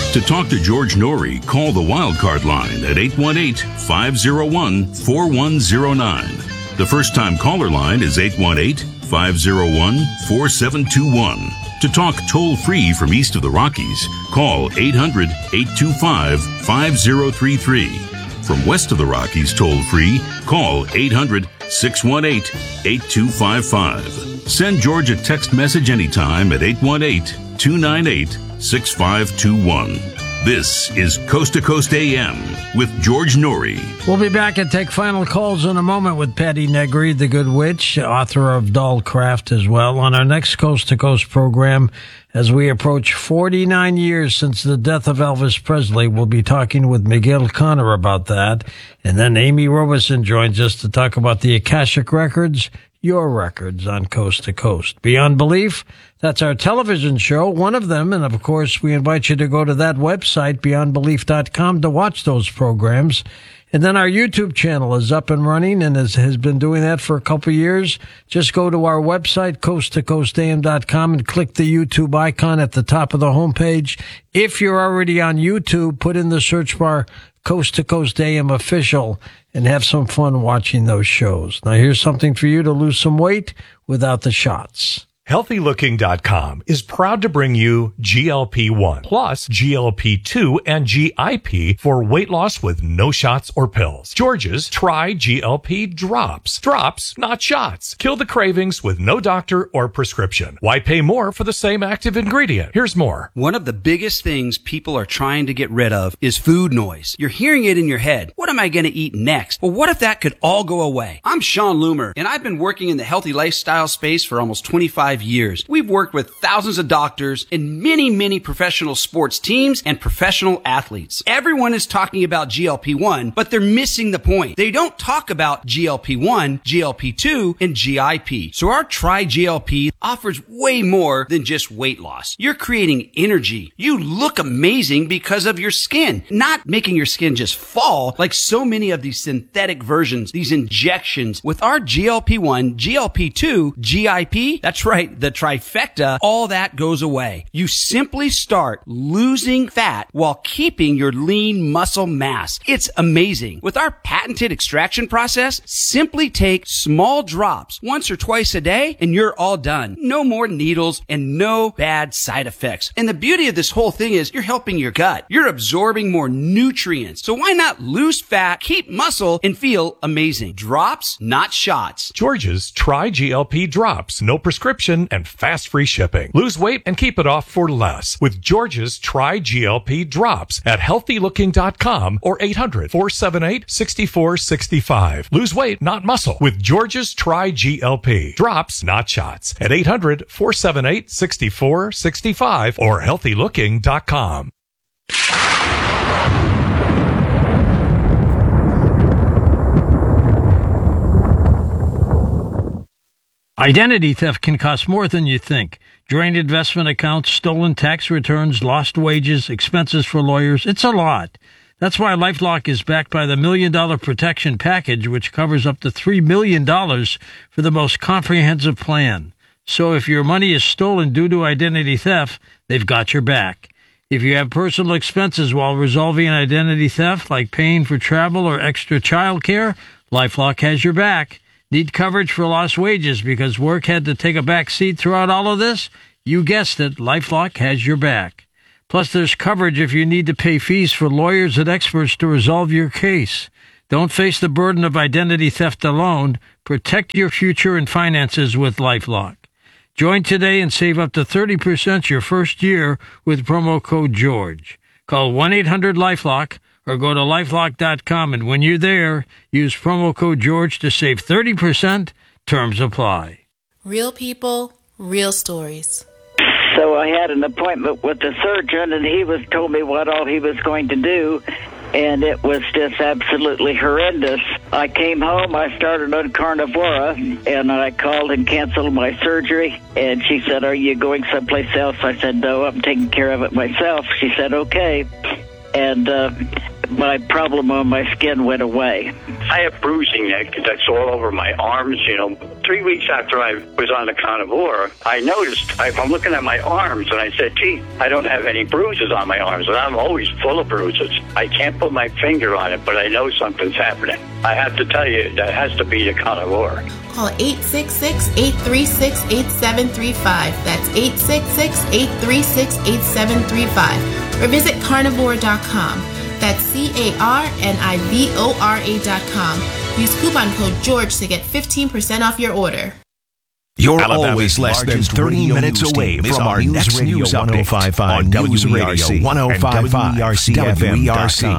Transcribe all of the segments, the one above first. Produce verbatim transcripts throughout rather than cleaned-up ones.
To talk to George Norrie, call the Wildcard line at eight one eight, five oh one, four one oh nine. The first-time caller line is eight one eight, five oh one, four seven two one. To talk toll-free from east of the Rockies, call eight hundred, eight two five, five oh three three. From west of the Rockies toll-free, call eight hundred, six one eight, eight two five five. Send George a text message anytime at eight one eight, two nine eight, six five two one. This is Coast to Coast A M with George Norrie. We'll be back and take final calls in a moment with Patti Negri, the Good Witch, author of Dull Craft as well, on our next Coast to Coast program. As we approach forty-nine years since the death of Elvis Presley, we'll be talking with Miguel Connor about that. And then Amy Robeson joins us to talk about the Akashic Records, your records on Coast to Coast. Beyond Belief, that's our television show, one of them. And of course, we invite you to go to that website, beyond belief dot com, to watch those programs. And then our YouTube channel is up and running and has, has been doing that for a couple of years. Just go to our website, coast to coast a m dot com, and click the YouTube icon at the top of the homepage. If you're already on YouTube, put in the search bar Coast to Coast A M Official and have some fun watching those shows. Now, here's something for you to lose some weight without the shots. healthy looking dot com is proud to bring you G L P one plus G L P two and G I P for weight loss with no shots or pills. George's Try G L P Drops. Drops, not shots. Kill the cravings with no doctor or prescription. Why pay more for the same active ingredient? Here's more. One of the biggest things people are trying to get rid of is food noise. You're hearing it in your head. What am I going to eat next? Well, what if that could all go away? I'm Sean Loomer, and I've been working in the healthy lifestyle space for almost twenty-five years. We've worked with thousands of doctors and many, many professional sports teams and professional athletes. Everyone is talking about G L P one, but they're missing the point. They don't talk about G L P one, G L P two, and G I P. So our Try G L P offers way more than just weight loss. You're creating energy. You look amazing because of your skin, not making your skin just fall like so many of these synthetic versions, these injections. With our G L P one, G L P two, G I P, that's right, the trifecta, all that goes away. You simply start losing fat while keeping your lean muscle mass. It's amazing. With our patented extraction process, simply take small drops once or twice a day and you're all done. No more needles and no bad side effects. And the beauty of this whole thing is you're helping your gut. You're absorbing more nutrients. So why not lose fat, keep muscle, and feel amazing? Drops, not shots. George's Try G L P Drops. No prescription and fast free shipping. Lose weight and keep it off for less with George's Try G L P Drops at healthy looking dot com or eight hundred, four seven eight, six four six five. Lose weight, not muscle with George's Try G L P Drops, not shots at eight hundred, four seven eight, six four six five or healthy looking dot com. Identity theft can cost more than you think. Drained investment accounts, stolen tax returns, lost wages, expenses for lawyers. It's a lot. That's why LifeLock is backed by the Million Dollar Protection Package, which covers up to three million dollars for the most comprehensive plan. So if your money is stolen due to identity theft, they've got your back. If you have personal expenses while resolving an identity theft, like paying for travel or extra child care, LifeLock has your back. Need coverage for lost wages because work had to take a back seat throughout all of this? You guessed it, LifeLock has your back. Plus, there's coverage if you need to pay fees for lawyers and experts to resolve your case. Don't face the burden of identity theft alone. Protect your future and finances with LifeLock. Join today and save up to thirty percent your first year with promo code George. Call one eight hundred LifeLock or go to lifelock dot com, and when you're there, use promo code George to save thirty percent. Terms apply. Real people, real stories. So I had an appointment with the surgeon, and he was told me what all he was going to do, and it was just absolutely horrendous. I came home, I started on Carnivora, and I called and canceled my surgery, and she said, "Are you going someplace else?" I said, "No, I'm taking care of it myself." She said, "Okay." And uh, my problem on my skin went away. I have bruising that, that's all over my arms, you know. Three weeks after I was on the carnivore, I noticed, I, I'm looking at my arms, and I said, gee, I don't have any bruises on my arms, and I'm always full of bruises. I can't put my finger on it, but I know something's happening. I have to tell you, that has to be the carnivore. Call eight six six, eight three six, eight seven three five. That's eight six six, eight three six, eight seven three five. Or visit carnivore dot com. That's C A R N I V O R A dot com. Use coupon code George to get fifteen percent off your order. You're Alabama's always less than thirty minutes away from our next news update on News Radio one oh five point five W E R C.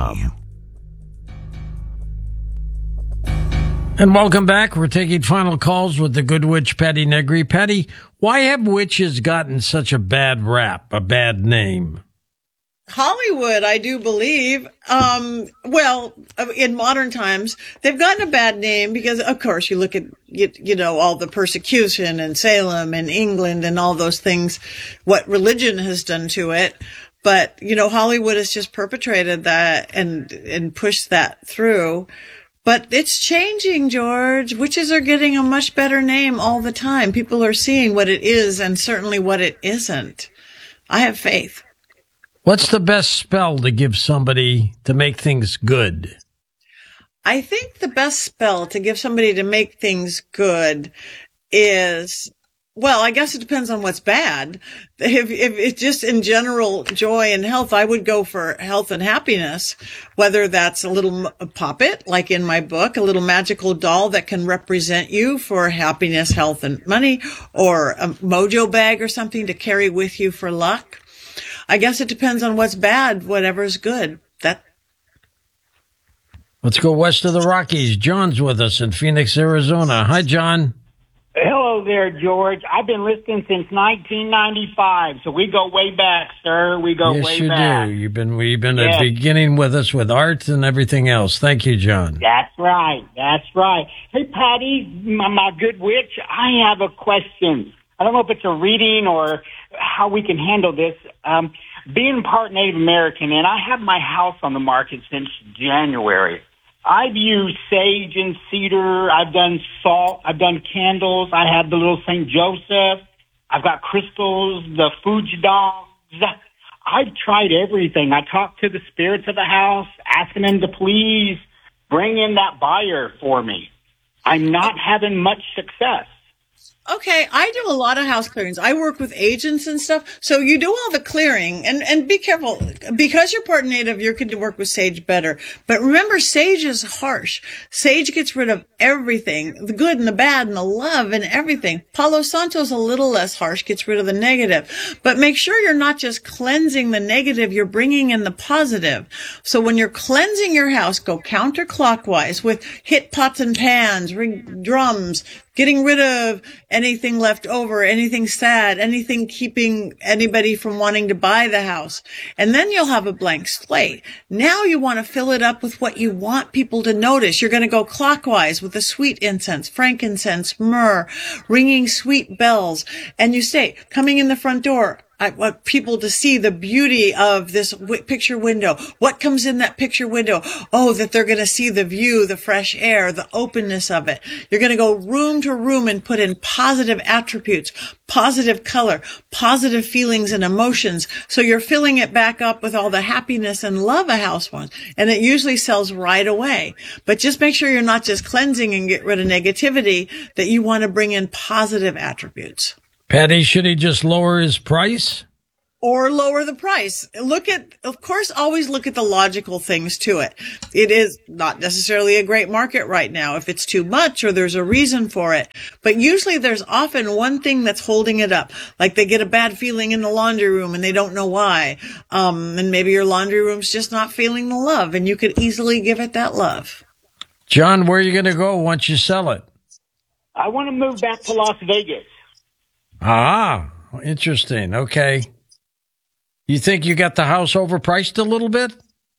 And welcome back. We're taking final calls with the good witch, Patty Negri. Patty, why have witches gotten such a bad rap, a bad name? Hollywood, I do believe. Um, well, in modern times, they've gotten a bad name because, of course, you look at, you, you know, all the persecution in Salem and England and all those things, what religion has done to it. But, you know, Hollywood has just perpetrated that and, and pushed that through. But it's changing, George. Witches are getting a much better name all the time. People are seeing what it is and certainly what it isn't. I have faith. What's the best spell to give somebody to make things good? I think the best spell to give somebody to make things good is, well, I guess it depends on what's bad. If, if it's just in general joy and health, I would go for health and happiness, whether that's a little a puppet, like in my book, a little magical doll that can represent you for happiness, health, and money, or a mojo bag or something to carry with you for luck. I guess it depends on what's bad, whatever's good. That. Let's go west of the Rockies. John's with us in Phoenix, Arizona. Hi, John. Hello there, George. I've been listening since nineteen ninety-five, so we go way back, sir. We go yes, way you back. do. You've been you've been yes. at the beginning with us with art and everything else. Thank you, John. That's right. That's right. Hey, Patty, my, my good witch, I have a question. I don't know if it's a reading or how we can handle this. Um, being part Native American, and I have my house on the market since January. I've used sage and cedar. I've done salt. I've done candles. I have the little Saint Joseph. I've got crystals, the Fuji dogs. I've tried everything. I talked to the spirits of the house, asking them to please bring in that buyer for me. I'm not having much success. Okay, I do a lot of house clearings. I work with agents and stuff. So you do all the clearing, and, and be careful. Because you're part native, you can work with sage better. But remember, sage is harsh. Sage gets rid of everything, the good and the bad and the love and everything. Palo Santo's a little less harsh, gets rid of the negative. But make sure you're not just cleansing the negative, you're bringing in the positive. So when you're cleansing your house, go counterclockwise with hit pots and pans, ring drums, getting rid of anything left over, anything sad, anything keeping anybody from wanting to buy the house. And then you'll have a blank slate. Now you want to fill it up with what you want people to notice. You're going to go clockwise with the sweet incense, frankincense, myrrh, ringing sweet bells. And you say, coming in the front door, I want people to see the beauty of this w- picture window. What comes in that picture window? Oh, that they're going to see the view, the fresh air, the openness of it. You're going to go room to room and put in positive attributes, positive color, positive feelings and emotions. So you're filling it back up with all the happiness and love a house wants. And it usually sells right away. But just make sure you're not just cleansing and get rid of negativity, that you want to bring in positive attributes. Patty, should he just lower his price? Or lower the price. Look at, of course, always look at the logical things to it. It is not necessarily a great market right now if it's too much or there's a reason for it. But usually there's often one thing that's holding it up. Like they get a bad feeling in the laundry room and they don't know why. Um, and maybe your laundry room's just not feeling the love and you could easily give it that love. John, where are you going to go once you sell it? I want to move back to Las Vegas. Ah, interesting. Okay. You think you got the house overpriced a little bit?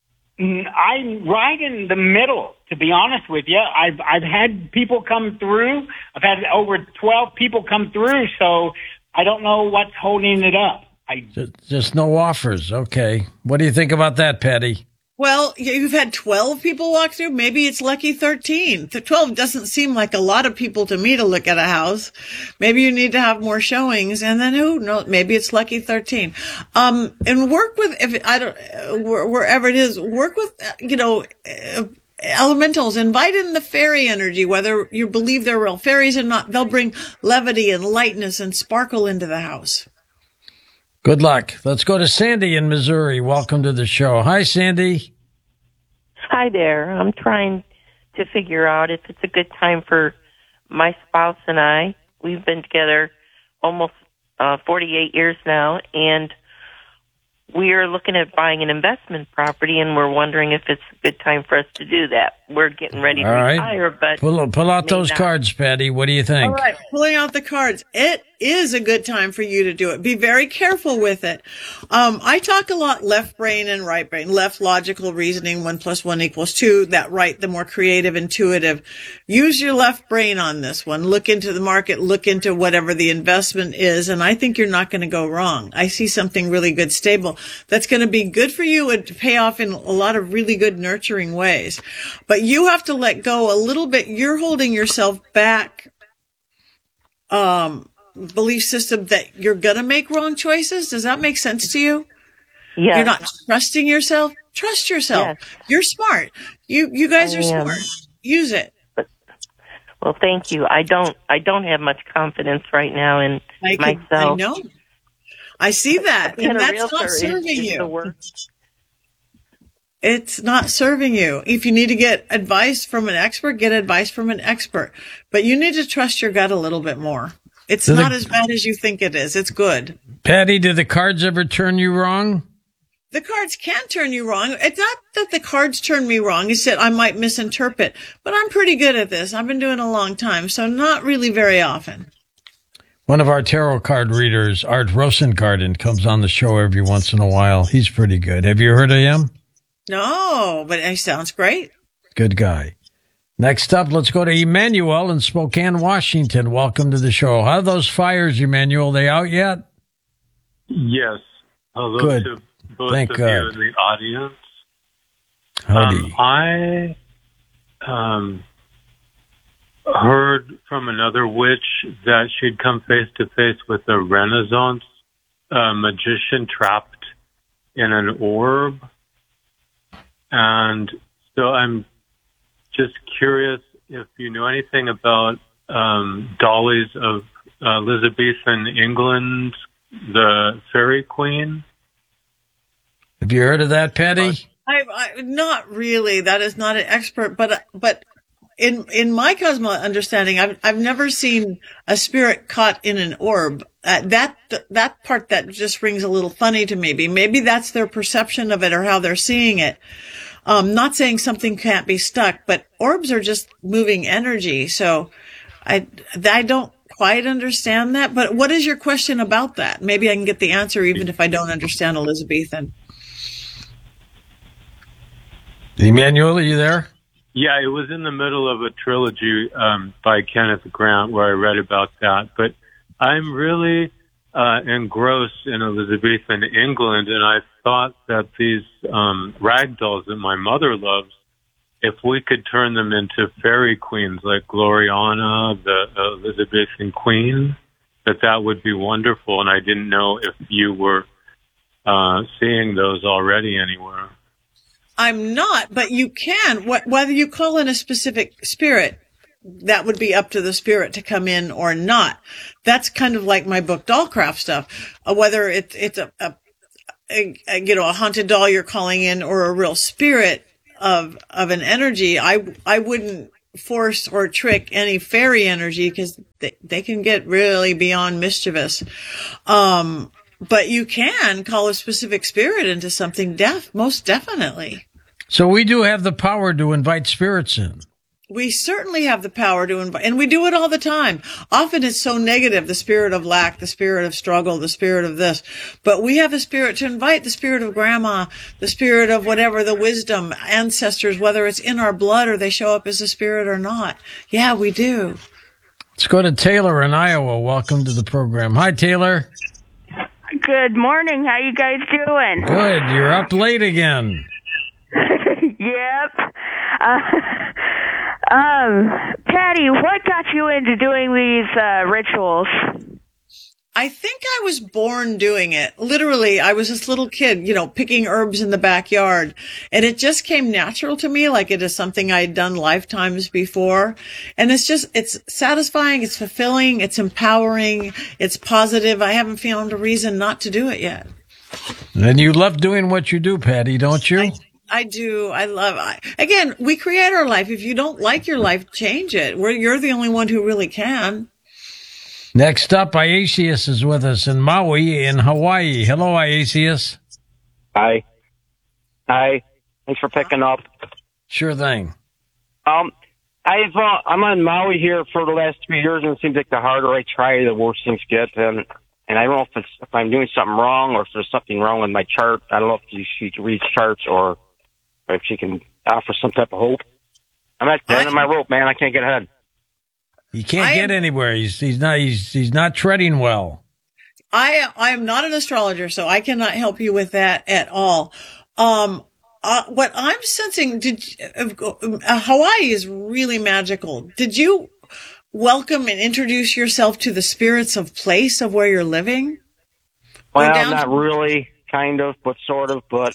I'm right in the middle, to be honest with you. I've I've had people come through. I've had over twelve people come through, so I don't know what's holding it up. I Just, just no offers. Okay. What do you think about that, Patty? Well, you've had twelve people walk through. Maybe it's lucky thirteen. The twelve doesn't seem like a lot of people to me to look at a house. Maybe you need to have more showings, and then who knows? Maybe it's lucky thirteen. Um, and work with, if I don't, uh, wherever it is, work with, you know, uh, elementals. Invite in the fairy energy, whether you believe they're real fairies or not. They'll bring levity and lightness and sparkle into the house. Good luck. Let's go to Sandy in Missouri. Welcome to the show. Hi, Sandy. Hi there. I'm trying to figure out if it's a good time for my spouse and I. We've been together almost uh, forty-eight years now, and we are looking at buying an investment property, and we're wondering if it's a good time for us to do that. We're getting ready to All right. retire, but... Pull, pull out those not. cards, Patty. What do you think? All right, pulling out the cards. It is a good time for you to do it. Be very careful with it. Um, I talk a lot left brain and right brain. Left logical reasoning, one plus one equals two. That right, the more creative, intuitive. Use your left brain on this one. Look into the market, look into whatever the investment is, and I think you're not going to go wrong. I see something really good, stable, that's going to be good for you and to pay off in a lot of really good nurturing ways. But you have to let go a little bit. You're holding yourself back. Um, belief system that you're going to make wrong choices. Does that make sense to you? Yes. You're not trusting yourself. Trust yourself. Yes. You're smart. You, you guys I are am. smart. Use it. But, well, thank you. I don't, I don't have much confidence right now in I can, myself. I know. I see that. Being And a that's realtor not is- serving is you. the worst. It's not serving you. If you need to get advice from an expert, get advice from an expert. But you need to trust your gut a little bit more. It's Do the- not as bad as you think it is. It's good. Patty, did the cards ever turn you wrong? The cards can turn you wrong. It's not that the cards turn me wrong. It's that I might misinterpret. But I'm pretty good at this. I've been doing it a long time, so not really very often. One of our tarot card readers, Art Rosengarten, comes on the show every once in a while. He's pretty good. Have you heard of him? No, but it sounds great. Good guy. Next up, let's go to Emmanuel in Spokane, Washington. Welcome to the show. How are those fires, Emmanuel? They out yet? Yes. Hello Good. to both Thank of God. you in the audience. Howdy. Um, I um, heard from another witch that she'd come face to face with a Renaissance uh, magician trapped in an orb. And so I'm just curious if you know anything about um, dollies of uh, Elizabethan England, the Fairy Queen. Have you heard of that, Patty? I, I not really. That is not an expert, but but in in my cosmo understanding, I've I've never seen a spirit caught in an orb. Uh, that that part that just rings a little funny to me. Maybe that's their perception of it or how they're seeing it. Um, not saying something can't be stuck, but orbs are just moving energy. So I I don't quite understand that. But what is your question about that? Maybe I can get the answer even if I don't understand Elizabethan. Emmanuel, are you there? Yeah, it was in the middle of a trilogy um, by Kenneth Grant where I read about that. But I'm really uh, engrossed in Elizabethan England, and I thought that these um, rag dolls that my mother loves, if we could turn them into fairy queens like Gloriana, the Elizabethan queen, that that would be wonderful. And I didn't know if you were uh, seeing those already anywhere. I'm not, but you can. Wh- whether you call in a specific spirit, that would be up to the spirit to come in or not. That's kind of like my book Dollcraft stuff. Uh, whether it, it's a, a, a, a, you know, a haunted doll you're calling in or a real spirit of, of an energy, I, I wouldn't force or trick any fairy energy because they, they can get really beyond mischievous. Um, but you can call a specific spirit into something deaf, most definitely. So we do have the power to invite spirits in. We certainly have the power to invite, and we do it all the time. Often it's so negative, the spirit of lack, the spirit of struggle, the spirit of this. But we have a spirit to invite, the spirit of grandma, the spirit of whatever, the wisdom, ancestors, whether it's in our blood or they show up as a spirit or not. Yeah, we do. Let's go to Taylor in Iowa. Welcome to the program. Hi, Taylor. Good morning. How you guys doing? Good. You're up late again. Yep. Uh, um, Patty, what got you into doing these uh, rituals? I think I was born doing it. Literally, I was this little kid, you know, picking herbs in the backyard. And it just came natural to me, like it is something I'd done lifetimes before. And it's just, it's satisfying, it's fulfilling, it's empowering, it's positive. I haven't found a reason not to do it yet. And you love doing what you do, Patty, don't you? I, I do. I love I, Again, we create our life. If you don't like your life, change it. We're, you're the only one who really can. Next up, Iasius is with us in Maui in Hawaii. Hello, Iasius. Hi. Hi. Thanks for picking up. Sure thing. Um, I've uh, I'm on Maui here for the last three years, and it seems like the harder I try, the worse things get. And and I don't know if it's, if I'm doing something wrong or if there's something wrong with my chart. I don't know if she reads charts or if she can offer some type of hope. I'm at the end of my rope, man. I can't get ahead. He can't I get am, anywhere. He's he's not he's he's not treading well. I I am not an astrologer, so I cannot help you with that at all. Um, uh, what I'm sensing, did uh, Hawaii is really magical. Did you welcome and introduce yourself to the spirits of place of where you're living? Well, not to- really, kind of, but sort of, but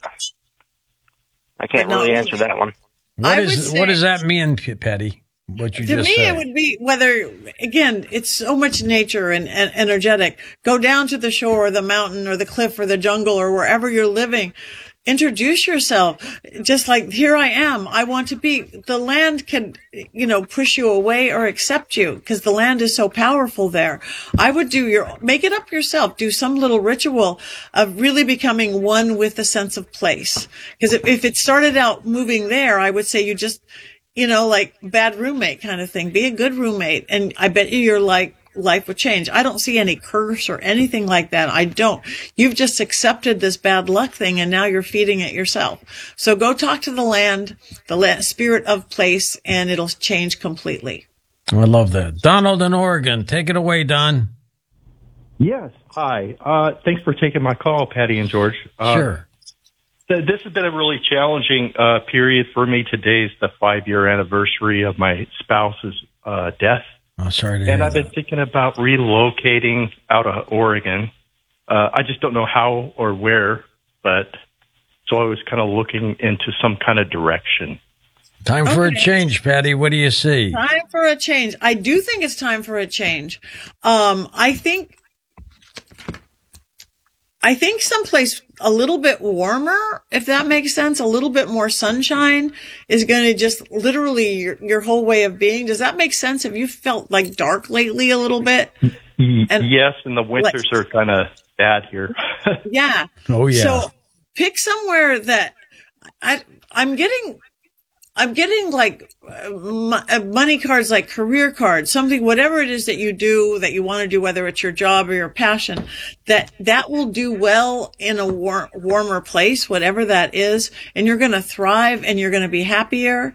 I can't really answer that one. What is say, what does that mean, Patty? What you to just me, said. It would be whether, again, it's so much nature and, and energetic. Go down to the shore or the mountain or the cliff or the jungle or wherever you're living. Introduce yourself. Just like, here I am. I want to be. The land can, you know, push you away or accept you because the land is so powerful there. I would do your, make it up yourself. Do some little ritual of really becoming one with the sense of place. Because if, if it started out moving there, I would say you just, you know, like bad roommate kind of thing. Be a good roommate. And I bet you you're like, life would change. I don't see any curse or anything like that. I don't. You've just accepted this bad luck thing and now you're feeding it yourself. So go talk to the land, the land, spirit of place, and it'll change completely. I love that. Donald in Oregon. Take it away, Don. Yes. Hi. Uh, thanks for taking my call, Patty and George. Uh, sure. This has been a really challenging uh, period for me. Today's the five-year anniversary of my spouse's uh, death. Oh, sorry to hear And I've that. been thinking about relocating out of Oregon. Uh, I just don't know how or where, but so I was kind of looking into some kind of direction. Time for okay. a change, Patty. What do you see? Time for a change. I do think it's time for a change. Um, I think I think someplace a little bit warmer, if that makes sense, a little bit more sunshine is going to just literally your, your whole way of being. Does that make sense? Have you felt like dark lately a little bit? And, yes, and the winters like, are kind of bad here. Yeah. Oh, yeah. So pick somewhere that I, I'm getting... I'm getting like uh, money cards, like career cards, something, whatever it is that you do, that you want to do, whether it's your job or your passion, that that will do well in a war- warmer place, whatever that is, and you're going to thrive and you're going to be happier.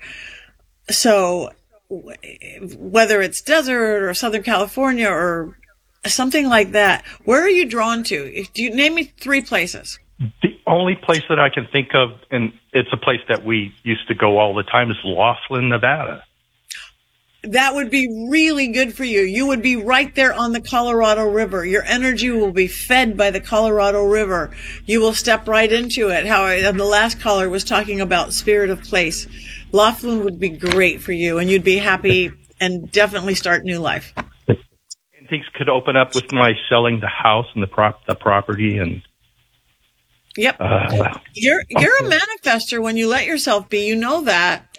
So whether it's desert or Southern California or something like that, where are you drawn to? If, do you name me three places? The only place that I can think of, and it's a place that we used to go all the time, is Laughlin, Nevada. That would be really good for you. You would be right there on the Colorado River. Your energy will be fed by the Colorado River. You will step right into it. How I, the last caller was talking about spirit of place. Laughlin would be great for you, and you'd be happy and definitely start new life. And things could open up with my selling the house and the prop, the property and. Yep. Uh, you're you're a manifester when you let yourself be. You know that.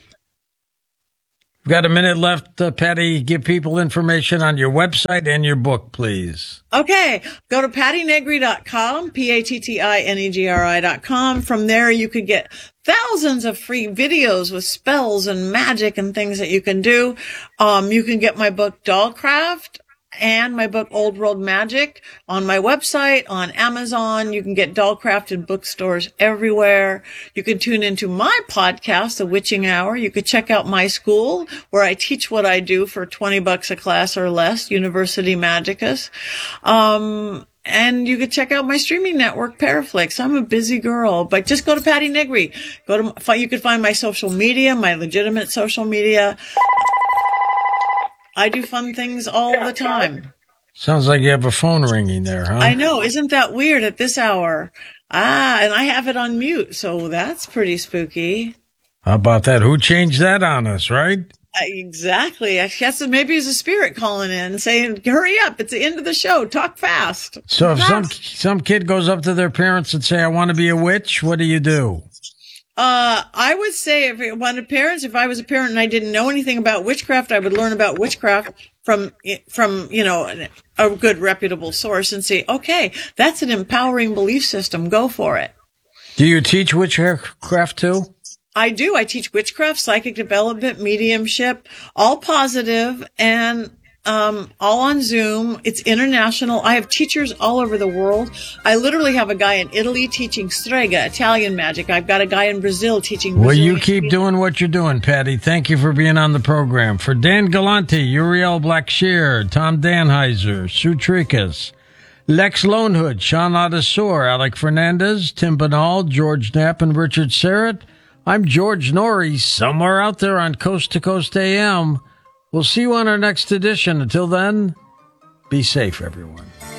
We've got a minute left, uh, Patty. Give people information on your website and your book, please. Okay. Go to patty negri dot com, P A T T I N E G R I dot com. From there, you could get thousands of free videos with spells and magic and things that you can do. Um, you can get my book, Dollcraft, and my book, Old World Magic, on my website, on Amazon. You can get Dollcraft in bookstores everywhere. You can tune into my podcast, The Witching Hour. You could check out my school, where I teach what I do for twenty bucks a class or less, University Magicus. Um, and you could check out my streaming network, Paraflix. I'm a busy girl, but just go to Patty Negri. Go to, you can find my social media, my legitimate social media. I do fun things all the time. Sounds like you have a phone ringing there, huh? I know. Isn't that weird at this hour? Ah, and I have it on mute, so that's pretty spooky. How about that? Who changed that on us, right? Uh, exactly. I guess maybe it's a spirit calling in saying, hurry up. It's the end of the show. Talk fast. So if fast. some some kid goes up to their parents and say, I want to be a witch, what do you do? Uh, I would say if it wanted parents, if I was a parent and I didn't know anything about witchcraft, I would learn about witchcraft from, from, you know, a good reputable source and say, okay, that's an empowering belief system. Go for it. Do you teach witchcraft too? I do. I teach witchcraft, psychic development, mediumship, all positive and um all on Zoom. It's international. I have teachers all over the world. I literally have a guy in Italy teaching strega, Italian magic. I've got a guy in Brazil teaching Well, Brazilian you keep doing what you're doing, Patty. Thank you for being on the program. For Dan Galante, Uriel Blackshear, Tom Danheiser, Sue Tricas, Lex Lonehood, Sean Adesor, Alec Fernandez, Tim Banal, George Knapp, and Richard Serrett, I'm George Norrie, somewhere out there on Coast to Coast A M. We'll see you on our next edition. Until then, be safe, everyone.